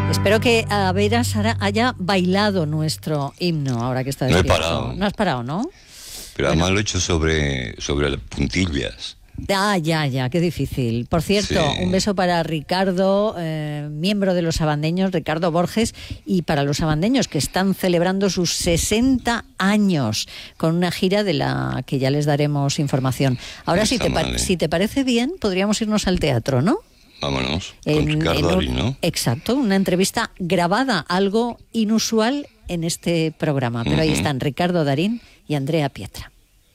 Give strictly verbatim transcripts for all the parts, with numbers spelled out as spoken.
Espero que a Vera Sara haya bailado nuestro himno ahora que está No he despierto. parado. No has parado, ¿no? Pero Bueno. además lo he hecho sobre, sobre las puntillas. Ah, ya, ya, qué difícil. Por cierto, Sí. un beso para Ricardo, eh, miembro de los Sabandeños, Ricardo Borges, y para los Sabandeños que están celebrando sus sesenta años con una gira de la que ya les daremos información. Ahora, No si está te, pa- mal, ¿eh? si te parece bien, podríamos irnos al teatro, ¿no? Vámonos, En- con Ricardo en un- Darín, ¿no? Exacto, una entrevista grabada, algo inusual en este programa. Pero ahí Ujú. están Ricardo Darín y Andrea Pietra.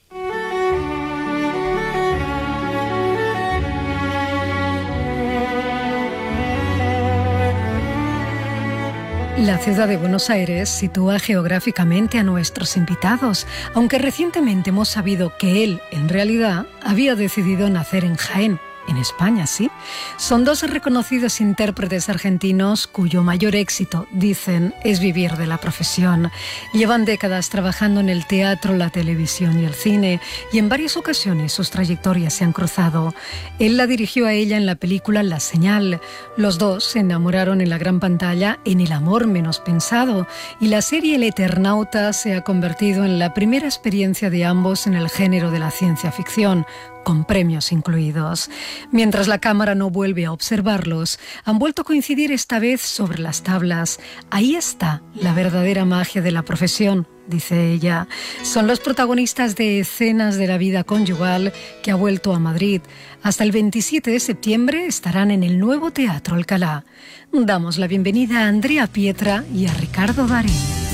La ciudad de Buenos Aires sitúa geográficamente a nuestros invitados, aunque recientemente hemos sabido que él, en realidad, había decidido nacer en Jaén. En España, sí. Son dos reconocidos intérpretes argentinos cuyo mayor éxito, dicen, es vivir de la profesión. Llevan décadas trabajando en el teatro, la televisión y el cine, y en varias ocasiones sus trayectorias se han cruzado. Él la dirigió a ella en la película La Señal. Los dos se enamoraron en la gran pantalla en El amor menos pensado, y la serie El Eternauta se ha convertido en la primera experiencia de ambos en el género de la ciencia ficción, con premios incluidos. Mientras la cámara no vuelve a observarlos, han vuelto a coincidir esta vez sobre las tablas. Ahí está la verdadera magia de la profesión, dice ella. Son los protagonistas de Escenas de la vida conyugal, que ha vuelto a Madrid. Hasta el veintisiete de septiembre estarán en el nuevo Teatro Alcalá. Damos la bienvenida a Andrea Pietra y a Ricardo Darín.